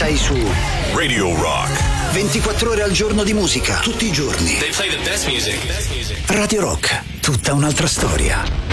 sei su Radio Rock. 24 ore al giorno di musica, tutti i giorni. They play the best music. Radio Rock, tutta un'altra storia.